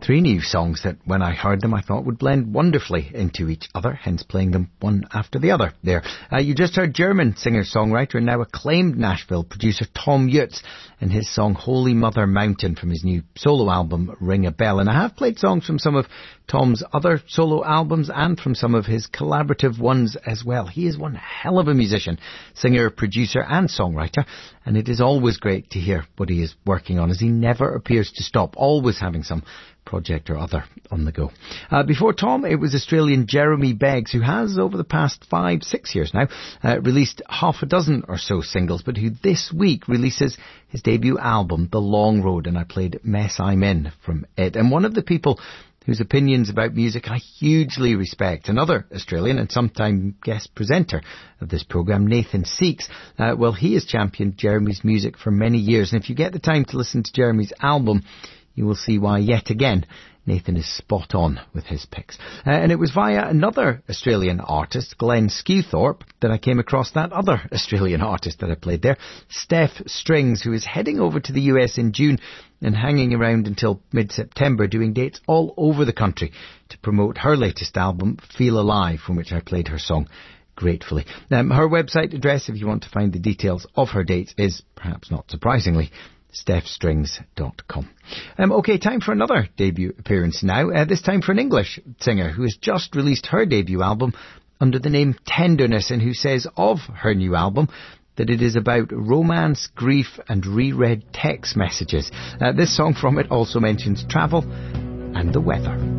Three new songs that, when I heard them, I thought would blend wonderfully into each other, hence playing them one after the other there. You just heard German singer-songwriter and now acclaimed Nashville producer Tom Utz and his song Holy Mother Mountain from his new solo album Ring a Bell. And I have played songs from some of Tom's other solo albums and from some of his collaborative ones as well. He is one hell of a musician, singer, producer and songwriter, and it is always great to hear what he is working on, as he never appears to stop, always having some project or other on the go. Before Tom, it was Australian Jeremy Beggs, who has, over the past 5-6 years now, released half a dozen or so singles, but who this week releases his debut album, The Long Road, and I played Mess I'm In from it. And one of the people whose opinions about music I hugely respect, another Australian and sometime guest presenter of this programme, Nathan Seeks. Well, he has championed Jeremy's music for many years, and if you get the time to listen to Jeremy's album, you will see why, yet again, Nathan is spot on with his picks. And it was via another Australian artist, Glenn Skewthorpe, that I came across that other Australian artist that I played there, Steph Strings, who is heading over to the US in June and hanging around until mid-September, doing dates all over the country to promote her latest album, Feel Alive, from which I played her song gratefully. Her website address, if you want to find the details of her dates, is, perhaps not surprisingly, stephstrings.com. Okay, time for another debut appearance now, this time for an English singer who has just released her debut album under the name Tenderness, and who says of her new album that it is about romance, grief and reread text messages. This song from it also mentions travel and the weather.